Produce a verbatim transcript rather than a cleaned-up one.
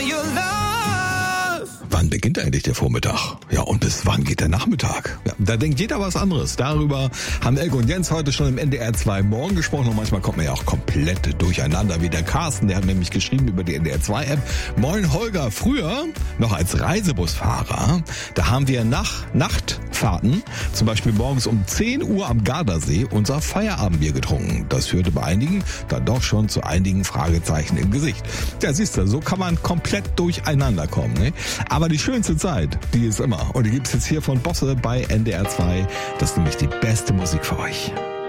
Wann beginnt eigentlich der Vormittag? Ja, und bis wann geht der Nachmittag? Ja, da denkt jeder was anderes. Darüber haben Elke und Jens heute schon im N D R zwei Morgen gesprochen. Und manchmal kommt man ja auch komplett durcheinander. Wie der Carsten, der hat nämlich geschrieben über die N D R zwei App. Moin Holger, früher noch als Reisebusfahrer, da haben wir nach Nachtfahrten, zum Beispiel morgens um zehn Uhr am Gardasee, unser Feierabendbier getrunken. Das führte bei einigen dann doch schon zu einigen Fragezeichen im Gesicht. Ja, siehst du, so kann man komplett durcheinander kommen. Ne? Aber die schönste Zeit, die ist immer. Und die gibt's jetzt hier von Bosse bei N D R zwei. Das ist nämlich die beste Musik für euch.